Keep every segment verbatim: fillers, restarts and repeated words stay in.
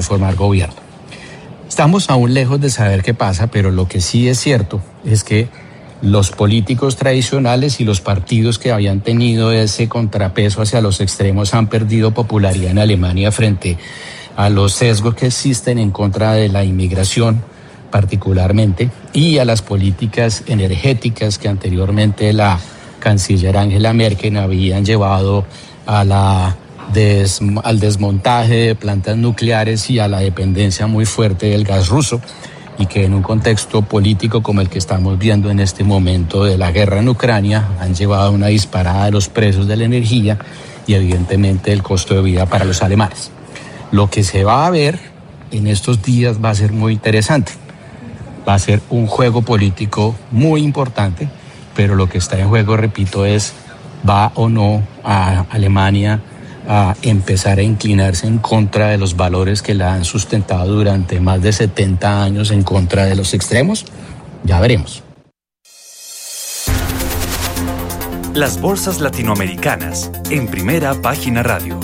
formar gobierno. Estamos aún lejos de saber qué pasa, pero lo que sí es cierto es que los políticos tradicionales y los partidos que habían tenido ese contrapeso hacia los extremos han perdido popularidad en Alemania frente a los sesgos que existen en contra de la inmigración particularmente y a las políticas energéticas que anteriormente la canciller Angela Merkel habían llevado a la des, al desmontaje de plantas nucleares y a la dependencia muy fuerte del gas ruso, y que en un contexto político como el que estamos viendo en este momento de la guerra en Ucrania han llevado a una disparada de los precios de la energía y evidentemente el costo de vida para los alemanes. Lo que se va a ver en estos días va a ser muy interesante. Va a ser un juego político muy importante, pero lo que está en juego, repito, es va o no a Alemania a empezar a inclinarse en contra de los valores que la han sustentado durante más de setenta años en contra de los extremos. Ya veremos. Las bolsas latinoamericanas en Primera Página Radio.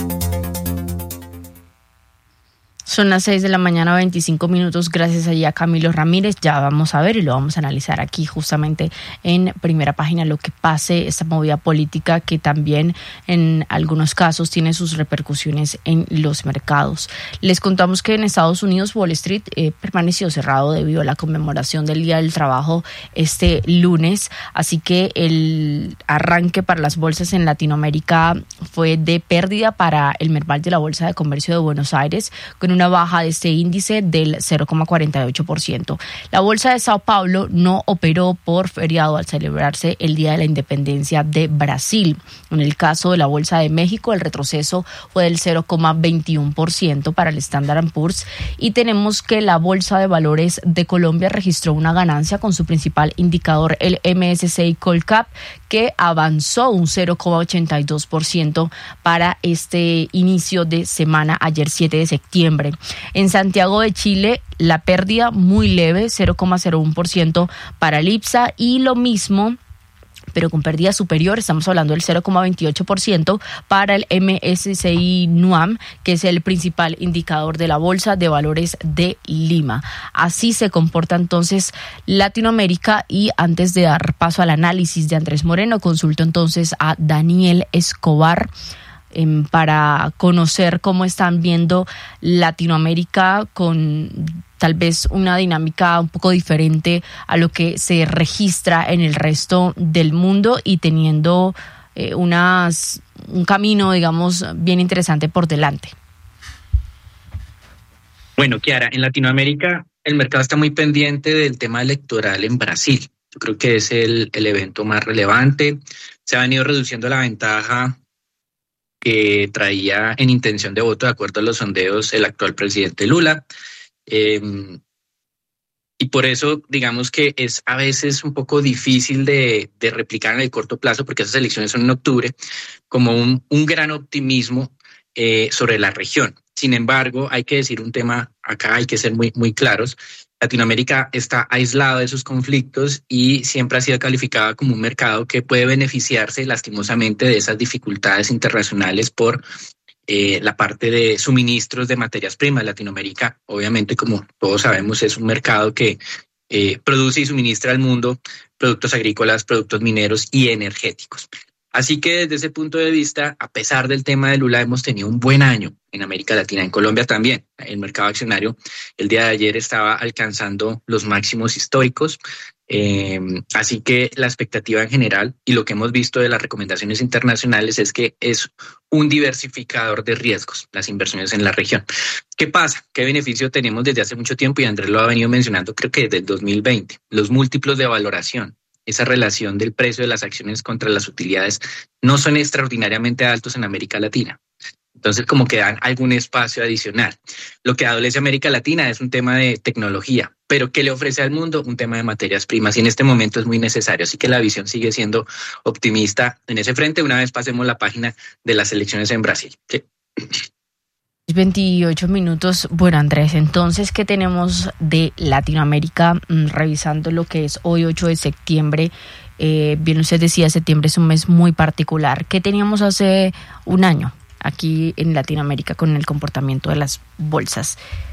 Son las seis de la mañana, veinticinco minutos. Gracias allí a Camilo Ramírez. Ya vamos a ver y lo vamos a analizar aquí justamente en Primera Página lo que pase, esta movida política que también en algunos casos tiene sus repercusiones en los mercados. Les contamos que en Estados Unidos Wall Street eh, permaneció cerrado debido a la conmemoración del Día del Trabajo este lunes. Así que el arranque para las bolsas en Latinoamérica fue de pérdida para el Merval de la Bolsa de Comercio de Buenos Aires, con una baja de este índice del cero coma cuarenta y ocho por ciento. La bolsa de Sao Paulo no operó por feriado al celebrarse el Día de la Independencia de Brasil. En el caso de la bolsa de México, el retroceso fue del cero coma veintiuno por ciento para el Standard and Poor's, y tenemos que la bolsa de valores de Colombia registró una ganancia con su principal indicador, el M S C I Colcap, que avanzó un cero coma ochenta y dos por ciento para este inicio de semana, ayer siete de septiembre. En Santiago de Chile, la pérdida muy leve, cero coma cero uno por ciento para el IPSA, y lo mismo, pero con pérdida superior, estamos hablando del cero coma veintiocho por ciento para el M S C I NUAM, que es el principal indicador de la Bolsa de Valores de Lima. Así se comporta entonces Latinoamérica, y antes de dar paso al análisis de Andrés Moreno, consulto entonces a Daniel Escobar para conocer cómo están viendo Latinoamérica con tal vez una dinámica un poco diferente a lo que se registra en el resto del mundo, y teniendo eh, unas, un camino, digamos, bien interesante por delante. Bueno, Kiara, en Latinoamérica el mercado está muy pendiente del tema electoral en Brasil. Yo creo que es el, el evento más relevante. Se ha venido reduciendo la ventaja que traía en intención de voto, de acuerdo a los sondeos, el actual presidente Lula. Eh, y por eso, digamos que es a veces un poco difícil de, de replicar en el corto plazo, porque esas elecciones son en octubre, como un, un gran optimismo eh, sobre la región. Sin embargo, hay que decir un tema acá, hay que ser muy, muy claros. Latinoamérica está aislado de esos conflictos y siempre ha sido calificada como un mercado que puede beneficiarse lastimosamente de esas dificultades internacionales por eh, la parte de suministros de materias primas. Latinoamérica, obviamente, como todos sabemos, es un mercado que eh, produce y suministra al mundo productos agrícolas, productos mineros y energéticos. Así que desde ese punto de vista, a pesar del tema de Lula, hemos tenido un buen año en América Latina, en Colombia también. El mercado accionario el día de ayer estaba alcanzando los máximos históricos. Eh, así que la expectativa en general y lo que hemos visto de las recomendaciones internacionales es que es un diversificador de riesgos las inversiones en la región. ¿Qué pasa? ¿Qué beneficio tenemos desde hace mucho tiempo? Y Andrés lo ha venido mencionando, creo que desde el dos mil veinte. Los múltiplos de valoración. Esa relación del precio de las acciones contra las utilidades no son extraordinariamente altos en América Latina. Entonces, como que dan algún espacio adicional. Lo que adolece América Latina es un tema de tecnología, pero ¿qué le ofrece al mundo? Un tema de materias primas, y en este momento es muy necesario. Así que la visión sigue siendo optimista en ese frente. Una vez pasemos la página de las elecciones en Brasil. ¿Sí? veintiocho minutos. Bueno, Andrés, entonces, ¿qué tenemos de Latinoamérica? Mm, revisando lo que es hoy, ocho de septiembre. Eh, bien, usted decía, septiembre es un mes muy particular. ¿Qué teníamos hace un año aquí en Latinoamérica con el comportamiento de las bolsas?